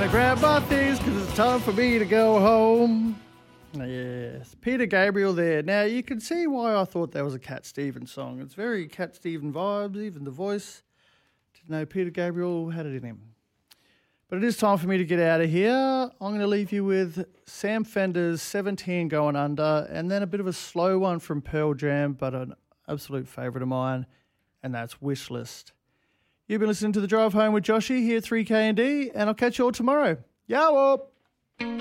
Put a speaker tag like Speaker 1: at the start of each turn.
Speaker 1: Gonna grab my things because it's time for me to go home. Yes, Peter Gabriel there. Now, you can see why I thought that was a Cat Stevens song. It's very Cat Stevens vibes, even the voice. Didn't know Peter Gabriel had it in him. But it is time for me to get out of here. I'm going to leave you with Sam Fender's 17 Going Under, and then a bit of a slow one from Pearl Jam, but an absolute favourite of mine, and that's Wish List. You've been listening to The Drive Home with Joshy here at 3KND, and I'll catch you all tomorrow. Yow up!